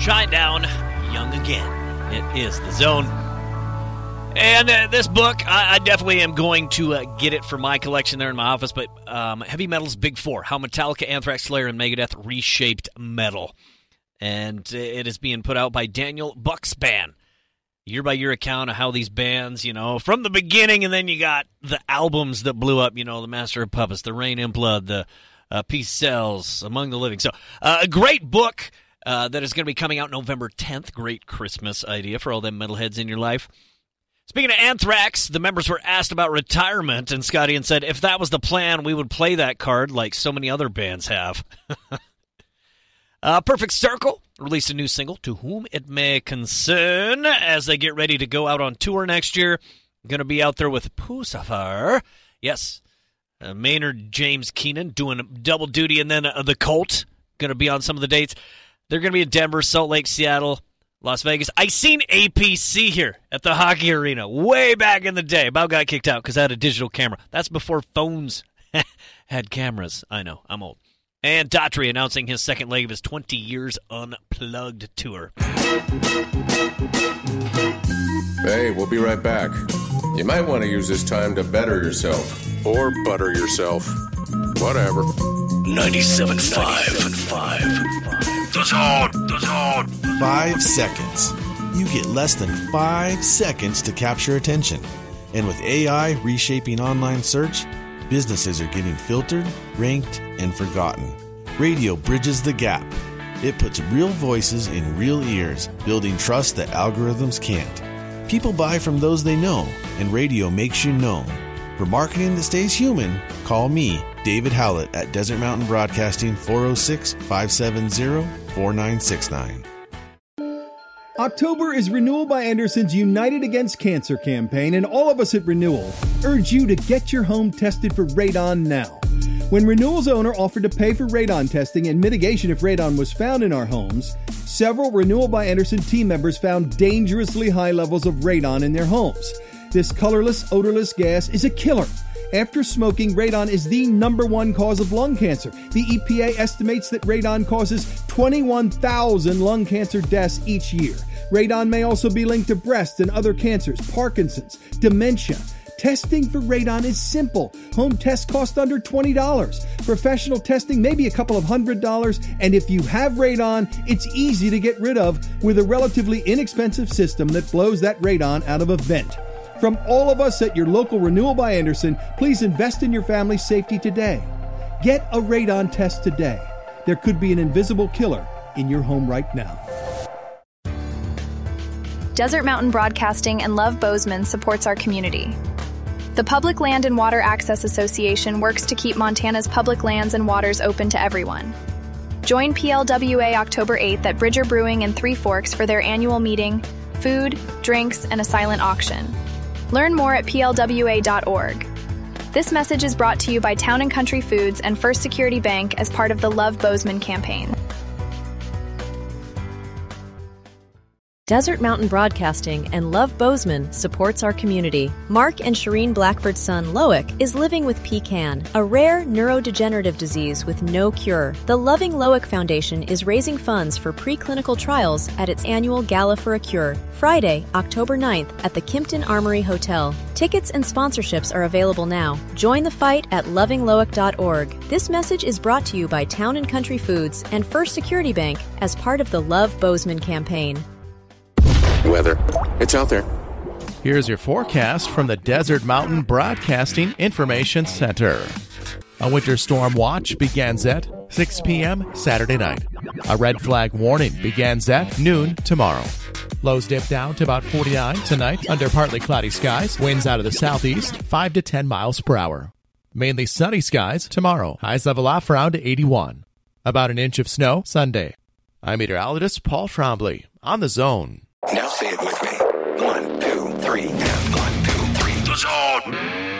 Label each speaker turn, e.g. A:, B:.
A: Shine down, young again. It is The Zone. And this book, I definitely am going to get it for my collection there in my office, but Heavy Metal's Big Four, How Metallica, Anthrax, Slayer, and Megadeth Reshaped Metal. And it is being put out by Daniel Buckspan. Year-by-year account of how these bands, from the beginning, and then you got the albums that blew up, the Master of Puppets, the Rain in Blood, the Peace Sells, Among the Living. So a great book that is going to be coming out November 10th. Great Christmas idea for all them metalheads in your life. Speaking of Anthrax, the members were asked about retirement, and Scott Ian said, if that was the plan, we would play that card like so many other bands have. Perfect Circle released a new single, To Whom It May Concern, as they get ready to go out on tour next year. Going to be out there with Pusafar. Yes, Maynard James Keenan doing double duty, and then The Cult going to be on some of the dates. They're going to be in Denver, Salt Lake, Seattle, Las Vegas. I seen APC here at the hockey arena way back in the day. About got kicked out because I had a digital camera. That's before phones had cameras. I know, I'm old. And Daughtry announcing his second leg of his 20 Years Unplugged tour.
B: Hey, we'll be right back. You might want to use this time to better yourself. Or butter yourself. Whatever.
C: 97.5. The Zone.
D: 5 seconds. You get less than 5 seconds to capture attention. And with AI reshaping online search, businesses are getting filtered, ranked, and forgotten. Radio bridges the gap. It puts real voices in real ears, building trust that algorithms can't. People buy from those they know, and radio makes you known. For marketing that stays human, call me, David Howlett, at Desert Mountain Broadcasting, 406-570-4969.
E: October is Renewal by Anderson's United Against Cancer campaign, and all of us at Renewal urge you to get your home tested for radon now. When Renewal's owner offered to pay for radon testing and mitigation if radon was found in our homes, several Renewal by Anderson team members found dangerously high levels of radon in their homes. This colorless, odorless gas is a killer. After smoking, radon is the #1 cause of lung cancer. The EPA estimates that radon causes 21,000 lung cancer deaths each year. Radon may also be linked to breast and other cancers, Parkinson's, dementia. Testing for radon is simple. Home tests cost under $20. Professional testing maybe a couple of $100. And if you have radon, it's easy to get rid of with a relatively inexpensive system that blows that radon out of a vent. From all of us at your local Renewal by Anderson, please invest in your family's safety today. Get a radon test today. There could be an invisible killer in your home right now.
F: Desert Mountain Broadcasting and Love Bozeman supports our community. The Public Land and Water Access Association works to keep Montana's public lands and waters open to everyone. Join PLWA October 8th at Bridger Brewing in Three Forks for their annual meeting, food, drinks, and a silent auction. Learn more at plwa.org. This message is brought to you by Town & Country Foods and First Security Bank as part of the Love Bozeman campaign.
G: Desert Mountain Broadcasting and Love Bozeman supports our community. Mark and Shireen Blackford's son, Loic, is living with PCAN, a rare neurodegenerative disease with no cure. The Loving Loic Foundation is raising funds for preclinical trials at its annual Gala for a Cure, Friday, October 9th at the Kimpton Armory Hotel. Tickets and sponsorships are available now. Join the fight at lovingloic.org. This message is brought to you by Town & Country Foods and First Security Bank as part of the Love Bozeman campaign.
B: Weather. It's out there.
H: Here's your forecast from the Desert Mountain Broadcasting Information Center. A winter storm watch begins at 6 p.m. Saturday night. A red flag warning begins at noon tomorrow. Lows dip down to about 49 tonight under partly cloudy skies. Winds out of the southeast, 5 to 10 miles per hour. Mainly sunny skies tomorrow. Highs level off around 81. About an inch of snow Sunday. I'm meteorologist Paul Trombley on The Zone.
C: Now say it with me. 1, 2, 3, now.